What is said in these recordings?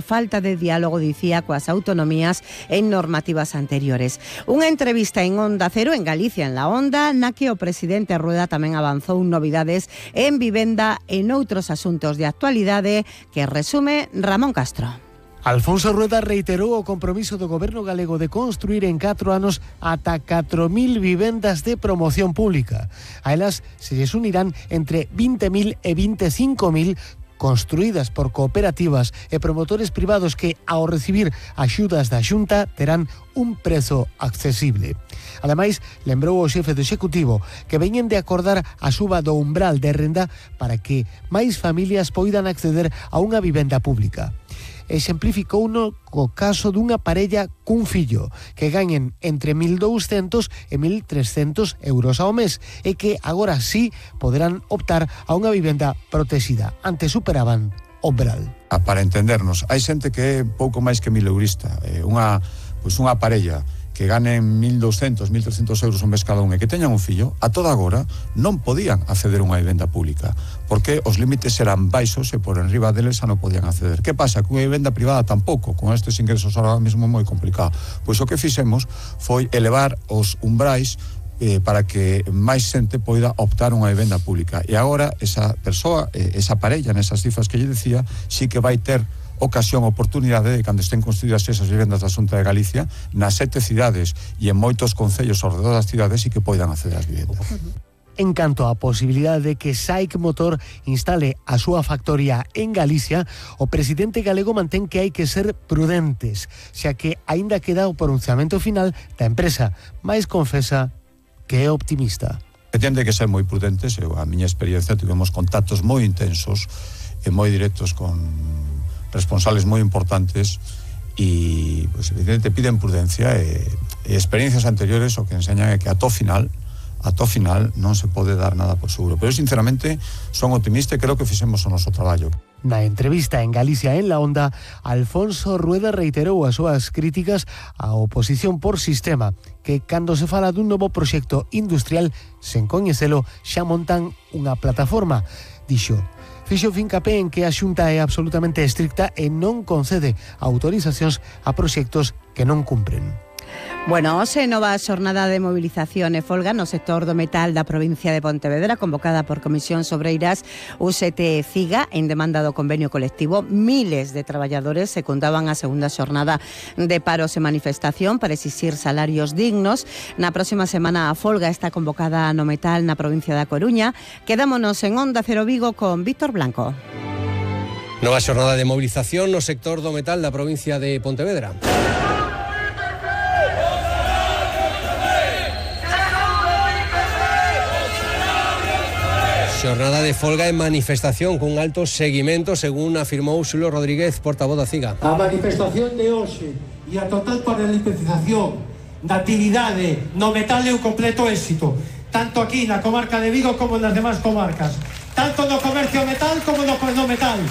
falta de diálogo, dicía, coas autonomías en normativas anteriores. Unha entrevista en Onda Cero, en Galicia, en la Onda, na que o presidente Rueda tamén avanzou novidades en vivenda e noutros asuntos de actualidade que resume Ramón Castro. Alfonso Rueda reiterou o compromiso do goberno galego de construir en 4 anos ata 4.000 vivendas de promoción pública. A elas se lles unirán entre 20.000 e 25.000 construídas por cooperativas e promotores privados que, ao recibir axudas da Xunta, terán un prezo accesible. Ademais, lembrou o xefe do Executivo que veñen de acordar a suba do umbral de renda para que máis familias poidan acceder a unha vivenda pública. Exemplificouno co caso dunha parella cun fillo que gañen entre 1.200 e 1.300 euros ao mes e que agora sí poderán optar a unha vivenda protexida. Antes superaban o umbral. Para entendernos, hai xente que é pouco máis que 1.000 eurista. Unha parella que ganen 1.200, 1.300 euros un mes cada un e que teñan un fillo, a toda agora non podían acceder a unha vivenda pública, porque os límites eran baixos e por enriba deles xa non podían acceder. Que pasa? Que unha vivenda privada tampouco, con estes ingresos ahora mesmo moi complicado. Pois o que fixemos foi elevar os umbrais para que máis xente poida optar unha vivenda pública. E agora esa persoa, esa parella, nesas cifras que lle decía, sí que vai ter ocasión, oportunidade de cando estén construídas esas vivendas da Xunta de Galicia nas 7 cidades e en moitos concellos ao redor das cidades e que poidan acceder ás vivendas. En canto á posibilidade de que SAIC Motor instale a súa factoría en Galicia, o presidente galego mantén que hai que ser prudentes, xa que aínda queda o pronunciamento final da empresa, mais confesa que é optimista. Ten que ser moi prudentes, a miña experiencia, tivemos contactos moi intensos e moi directos con responsables moi importantes e, pues, evidentemente, piden prudencia e experiencias anteriores o que enseñan é que a to final non se pode dar nada por seguro. Pero, sinceramente, son optimista e creo que fixemos o noso traballo. Na entrevista en Galicia en la Onda, Alfonso Rueda reiterou as súas críticas á oposición por sistema, que cando se fala dun novo proxecto industrial, sen coñecelo, xa montan unha plataforma. Dixo, fixo fincapé en que a Xunta é absolutamente estricta e non concede autorizacións a proxectos que non cumpren. Bueno, hoxe nova xornada de movilización e folga no sector do metal da provincia de Pontevedra, convocada por Comisións Obreiras UGT e CIGA en demanda do convenio colectivo. Miles de traballadores secundaban a segunda xornada de paros e manifestación para exixir salarios dignos. Na próxima semana a folga está convocada no metal na provincia da Coruña. Quedámonos en Onda Cero Vigo con Víctor Blanco. Nova xornada de movilización no sector do metal da provincia de Pontevedra. Xornada de folga e manifestación con alto seguimento, según afirmou Xulio Rodríguez, portavoz da CIGA. A manifestación de hoxe e a total paralización da actividade no metal é un completo éxito, tanto aquí na comarca de Vigo como nas demás comarcas, tanto no comercio metal como no metal.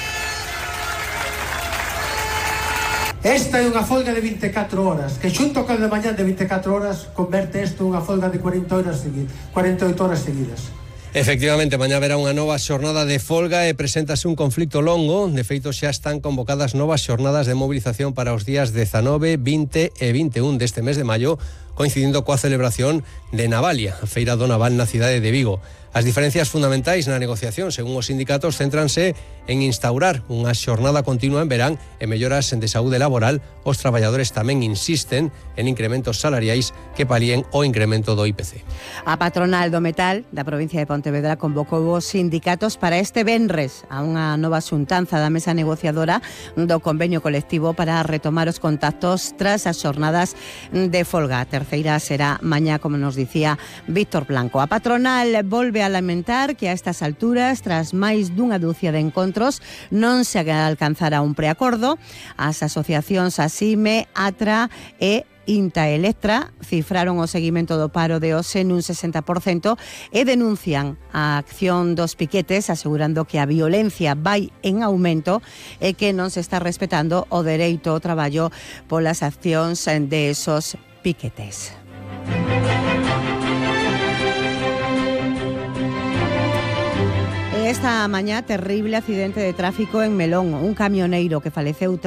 Esta é unha folga de 24 horas, que xunto con a de mañán de 24 horas converte isto unha folga de 48 horas seguidas. Efectivamente, mañá verá unha nova xornada de folga e preséntase un conflicto longo. De feito, xa están convocadas novas xornadas de movilización para os días 19, 20 e 21 deste mes de maio, coincidindo coa celebración de Navalia, a Feira do Naval na cidade de Vigo. As diferencias fundamentais na negociación, según os sindicatos, céntranse en instaurar unha xornada continua en verán e melloras de saúde laboral. Os traballadores tamén insisten en incrementos salariais que palien o incremento do IPC. A patronal do metal da provincia de Pontevedra convocou os sindicatos para este venres a unha nova xuntanza da mesa negociadora do convenio colectivo para retomar os contactos tras as xornadas de folga. A terceira será mañá, como nos dicía Víctor Blanco. A patronal volve a lamentar que a estas alturas, tras máis dunha dúcia de encontros, non se alcanzara un preacordo. As asociacións ASIME, ATRA e Intaelectra cifraron o seguimento do paro de hoxe nun 60% e denuncian a acción dos piquetes, asegurando que a violencia vai en aumento e que non se está respetando o dereito ao traballo polas accións de esos piquetes. Esta mañá, terrible accidente de tráfico en Melón. Un camioneiro que faleceu